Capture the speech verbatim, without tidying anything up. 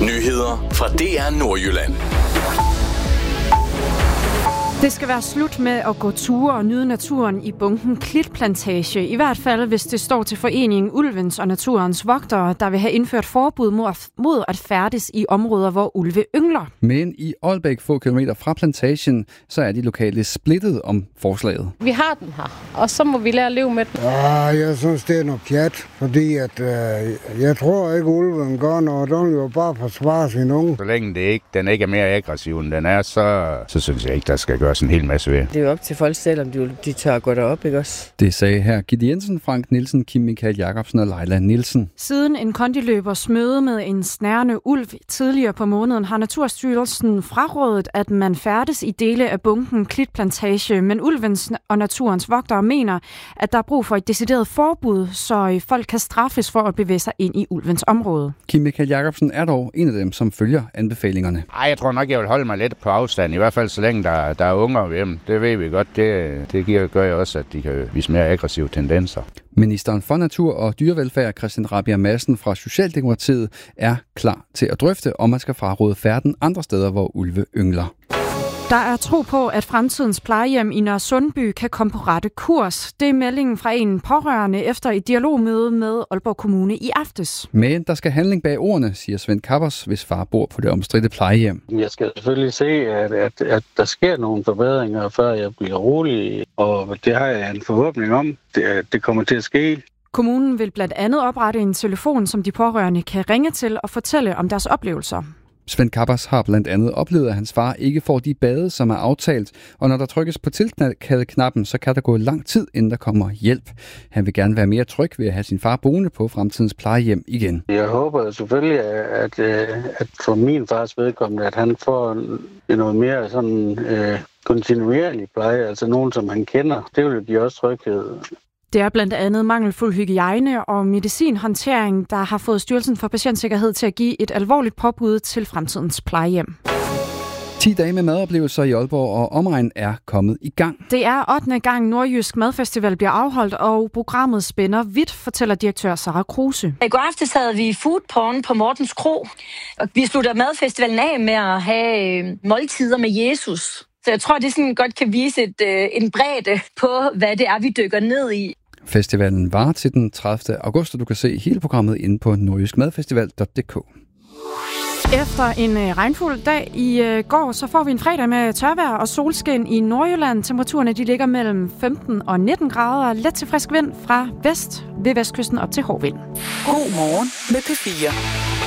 Nyheder fra D R Nordjylland. Det skal være slut med at gå ture og nyde naturen i bunken Klitplantage. I hvert fald, hvis det står til foreningen Ulvens og Naturens Vogtere, der vil have indført forbud mod at færdes i områder, hvor ulve yngler. Men i Aalbæk, få kilometer fra plantagen, så er de lokale splittet om forslaget. Vi har den her, og så må vi lære at leve med den. Ja, jeg synes, det er noget pjat, fordi at, øh, jeg tror ikke, ulven gør noget. Den vil jo bare forsvare sin unge. Så længe det ikke, den ikke er mere aggressiv, end den er, så, så synes jeg ikke, der skal gøre en hel masse ved. Det er jo op til folk selv, om de, de tør at gå derop, ikke også? Det sagde her Gitte Jensen, Frank Nielsen, Kim Michael Jacobsen og Leila Nielsen. Siden en kondiløbers møde med en snærende ulv tidligere på måneden, har Naturstyrelsen frarådet, at man færdes i dele af bunken Klitplantage, men Ulvens og Naturens Vogtere mener, at der er brug for et decideret forbud, så folk kan straffes for at bevæge sig ind i ulvens område. Kim Michael Jacobsen er dog en af dem, som følger anbefalingerne. Ej, jeg tror nok, jeg vil holde mig lidt på afstand, i hvert fald så længe der, der er unger ved dem. Det ved vi godt. Det, det giver, gør jo også, at de kan vise mere aggressive tendenser. Ministeren for Natur og Dyrevelfærd, Christian Rabjerg Madsen fra Socialdemokratiet, er klar til at drøfte, om man skal fraråde færden andre steder, hvor ulve yngler. Der er tro på, at fremtidens plejehjem i Nørresundby kan komme på rette kurs. Det er meldingen fra en pårørende efter et dialogmøde med Aalborg Kommune i aftes. Men der skal handling bag ordene, siger Svend Kappers, hvis far bor på det omstridte plejehjem. Jeg skal selvfølgelig se, at, at, at der sker nogle forbedringer, før jeg bliver rolig, og det har jeg en forhåbning om, at det kommer til at ske. Kommunen vil blandt andet oprette en telefon, som de pårørende kan ringe til og fortælle om deres oplevelser. Svend Kappers har blandt andet oplevet, at hans far ikke får de bade, som er aftalt, og når der trykkes på tilkaldeknappen, så kan der gå lang tid, inden der kommer hjælp. Han vil gerne være mere tryg ved at have sin far boende på fremtidens plejehjem igen. Jeg håber selvfølgelig, at, at for min fars vedkommende, at han får noget mere sådan øh, kontinuerlig pleje, altså nogen, som han kender. Det vil give også tryghed. Det er blandt andet mangelfuld hygiejne og medicinhåndtering, der har fået Styrelsen for Patientsikkerhed til at give et alvorligt påbud til fremtidens plejehjem. ti dage med madoplevelser i Aalborg og omegn er kommet i gang. Det er ottende gang Nordjysk Madfestival bliver afholdt, og programmet spænder vidt, fortæller direktør Sara Kruse. I går aftes havde vi foodporn på Mortens Kro, og vi slutter madfestivalen af med at have måltider med Jesus. Så jeg tror, det sådan godt kan vise et, en bredde på, hvad det er, vi dykker ned i. Festivalen varer til den tredivte august, og du kan se hele programmet inde på nordjyskmadfestival punktum d k. Efter en regnfuld dag i går, så får vi en fredag med tørvejr og solskin i Nordjylland. Temperaturerne de ligger mellem femten og nitten grader. Let til frisk vind fra vest ved vestkysten op til hård vind. God morgen med P fire.